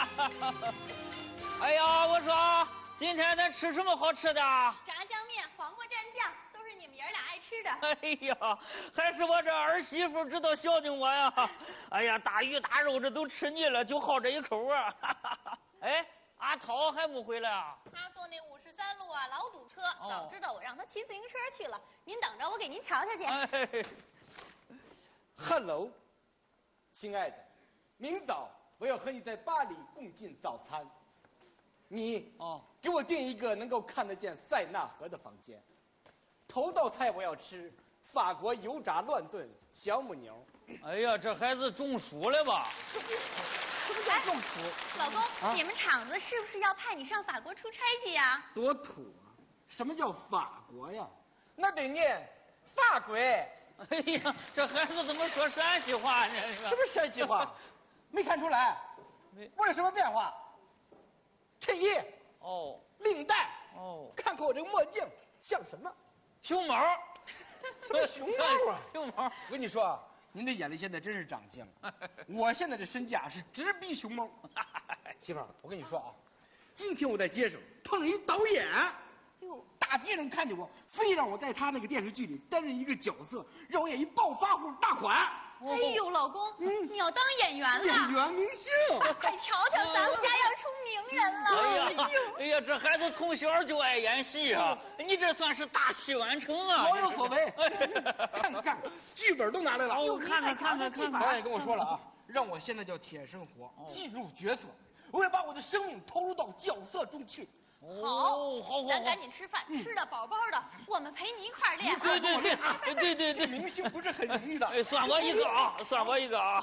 哎呀，我说今天咱吃什么好吃的？ 炸酱面、黄瓜蘸酱，都是你们爷俩爱吃的。 哎呀，还是我这儿媳妇知道孝敬我呀！哎呀，大鱼大肉这都吃腻了，就好这一口啊！哎，阿涛还不回来啊？ 他坐那53路啊，老堵车。早知道我让他骑自行车去了。您等着，我给您瞧瞧去。 哎 Hello， 亲爱的，明早我要和你在巴黎共进早餐。你给我订一个能够看得见塞纳河的房间。头道菜我要吃法国油炸乱炖小母牛。 哎呀，这孩子中暑了吧？ 什么叫中暑？ 老公，你们厂子是不是要派你上法国出差去呀？ 多土啊！什么叫法国呀？那得念法国。 哎呀，这孩子怎么说陕西话呢？ 什么陕西话？没看出来？我有什么变化？衬衣哦， 领带哦， 看看我这个墨镜像什么？ 熊猫， 什么熊猫啊？ 熊猫。 我跟你说啊，您的眼力现在真是长进了。我现在的身价是直逼熊猫。媳妇儿，我跟你说啊，今天我在街上碰上一导演，大街上看见我，非让我在他那个电视剧里担任一个角色，让我演一暴发户大款。 哎呦，老公，你要当演员了？ 演员明星， 快瞧瞧，咱们家要出名人了！ 哎呀，这孩子从小就爱演戏啊！你这算是大器晚成啊！ 老有所为。看看，剧本都拿来了。 我看看。 导演跟我说了啊，让我现在叫铁生活，进入角色，我要把我的生命投入到角色中去。 好，咱赶紧吃饭，吃的饱饱的，我们陪你一块儿练。 对， 明星不是很容易的。 哎，算我一个啊，算我一个啊。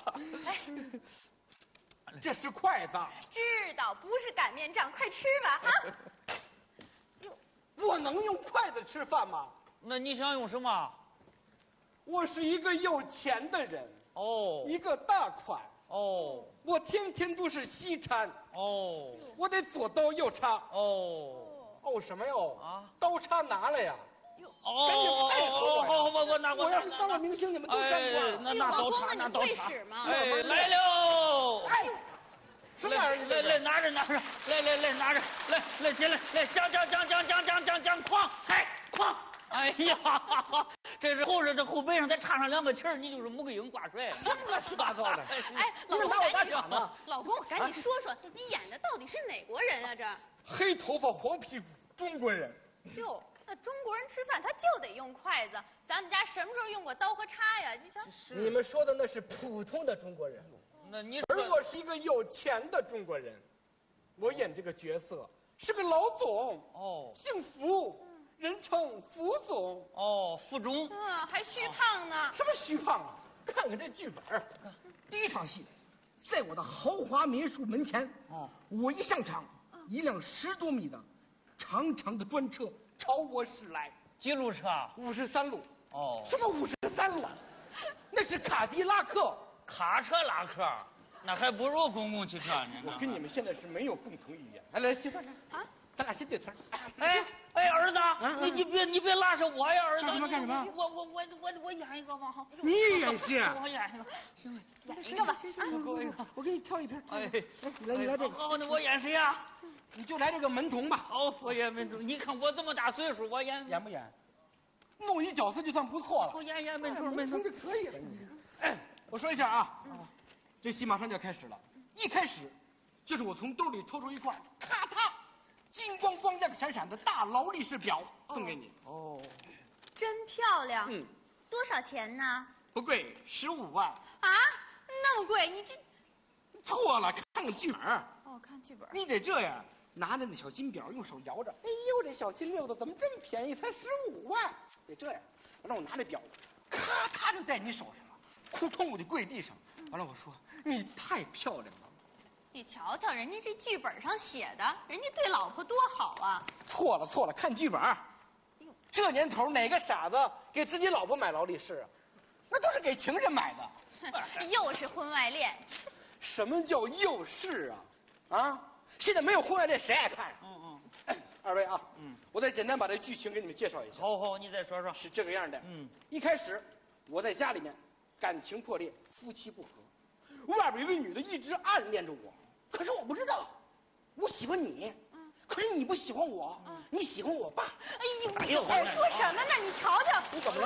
这是筷子。 知道，不是擀面杖，快吃吧啊！ 我能用筷子吃饭吗？ 那你想用什么？ 我是一个有钱的人，一个大款，我天天都是西餐，我得左刀右叉，什么哟？刀叉拿来呀！赶紧配合我！ 好，我拿过。 我要是当了明星，你们都沾光。 那刀叉， 那刀叉。 哎，来喽！ 哎，什么玩意儿？ 来，拿着，来，拿着，来，起来，来，将，哐，踩，哐！哎呀，这是后背上再插上2个旗儿，你就是穆桂英挂帅。 什么乱七八糟的？ 哎，老公， 拿我打场呢？ 老公，赶紧说说，你演的到底是哪国人啊？这黑头发黄屁股中国人。 哟，那中国人吃饭他就得用筷子，咱们家什么时候用过刀和叉呀？你想， 你们说的那是普通的中国人， 那你而我是一个有钱的中国人，我演这个角色是个老总，姓福。人称福总福中， 还虚胖呢？ 什么虚胖啊？看看这剧本，第一场戏，在我的豪华民宿门前，我一上场，一辆10多米的长长的专车朝我驶来。 几路车 ？53路。什么53路？那是卡迪拉克。 卡车拉客，那还不如公共汽车呢。 我跟你们现在是没有共同语言。来，媳妇儿啊，咱俩先对词儿。 哎，儿子，你别拉上我呀，儿子。 干什么？ 我演一个吧。 你演戏？ 我演一个，行， 演一个吧。 我给你挑一片。 哎， 你来这个。 好，那我演谁呀？ 你就来这个门童吧。 我演门童。你看我这么大岁数，我演不演？弄一角色就算不错了。 我演门童就可以了。我说一下啊，这戏马上就要开始了。一开始，就是我从兜里掏出一块，咔嗒。金光光亮闪闪的大劳力士表送给你。 真漂亮。多少钱呢？ 不贵，15万。 啊，那么贵？你这错了，看看剧本。 看剧本。 你得这样，拿着那小金表，用手摇着。哎呦，这小金溜子怎么这么便宜？才15万。得这样，让我拿这表，咔嗒就在你手上了，扑通我就跪地上。完了，我说你太漂亮了。 你瞧瞧，人家这剧本上写的，人家对老婆多好啊！ 错了，看剧本。这年头哪个傻子给自己老婆买劳力士啊？那都是给情人买的。 又是婚外恋。 什么叫又是啊？现在没有婚外恋，谁爱看？二位啊，我再简单把这剧情给你们介绍一下。 好，你再说说。 是这个样的。一开始我在家里面感情破裂，夫妻不和，外边有个女的一直暗恋着我。 可是我不知道，我喜欢你，可是你不喜欢我，你喜欢我爸。 哎呦，你在说什么呢？你瞧瞧， 你怎么了？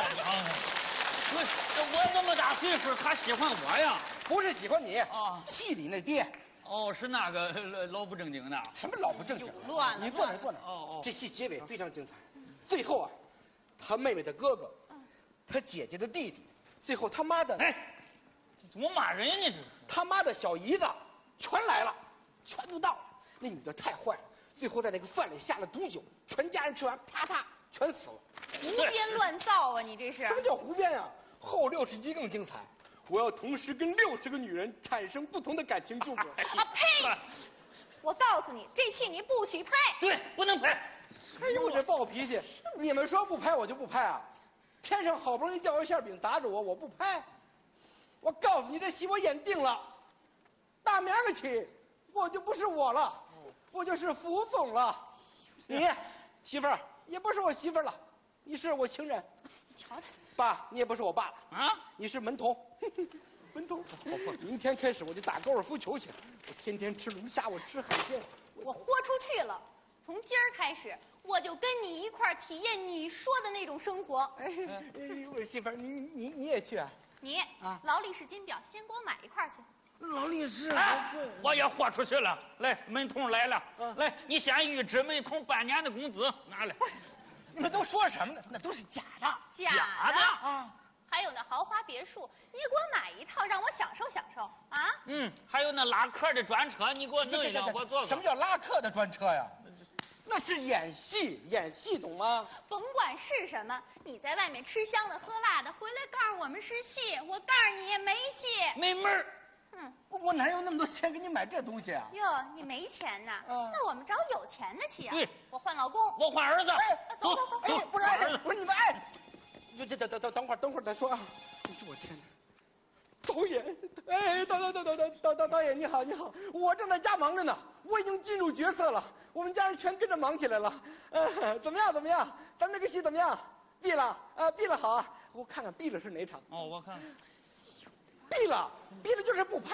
我这么大岁数，他喜欢我呀？ 不是喜欢你啊，戏里那爹。 哦，是那个老不正经的。 什么老不正经？ 乱了！ 你坐那，坐那。 哦。 这戏结尾非常精彩，最后啊，他妹妹的哥哥，他姐姐的弟弟，最后他妈的， 哎，怎么骂人呢？这是他妈的小姨子，全来了，全都到了。那女的太坏了，最后在那个饭里下了毒酒，全家人吃完，啪嗒全死了。 胡编乱造啊！你这是什么叫胡编啊？后60集更精彩。我要同时跟60个女人产生不同的感情纠葛。 啊呸！我告诉你，这戏你不许拍。 对，不能拍。 哎呦，我这暴脾气！你们说不拍我就不拍啊！天上好不容易掉一馅饼砸着我，我不拍。我告诉你，这戏我演定了，大明儿个起，我就不是我了，我就是福总了。你媳妇儿也不是我媳妇儿了，你是我情人。 瞧瞧， 爸，你也不是我爸了啊， 你是门童。门童，明天开始我就打高尔夫球去，我天天吃龙虾，我吃海鲜， 我豁出去了。从今儿开始，我就跟你一块儿体验你说的那种生活。 哎，我媳妇儿，你也去啊？ 你啊，劳力士金表，先给我买一块去。 劳力士， 我也豁出去了。来，门童来了，来，你先预支门童半年的工资，拿来。 你们都说什么呢？那都是假的， 假的啊！还有那豪华别墅，你给我买一套，让我享受享受啊！ 还有那拉客的专车，你给我弄一辆，我坐。 什么叫拉客的专车呀？那是演戏，演戏懂吗？ 甭管是什么，你在外面吃香的喝辣的，回来告诉我们是戏，我告诉你没戏， 没门儿。 我哪有那么多钱给你买这东西啊？ 哟，你没钱呐？那我们找有钱的去啊！ 对， 我换老公， 我换儿子。 走。 哎，不是，不是你们哎，等会儿再说啊！我天哪！导演，哎，导演你好，我正在家忙着呢，我已经进入角色了，我们家人全跟着忙起来了。怎么样？咱这个戏怎么样？闭了啊，闭了好啊，我看看闭了是哪场？ 哦，我看。 闭了就是不拍